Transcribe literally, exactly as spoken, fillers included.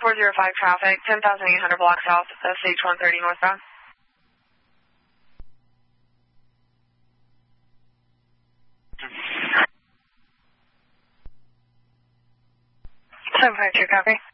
four zero five traffic, ten thousand eight hundred block south, S H one thirty northbound. seven five two, copy.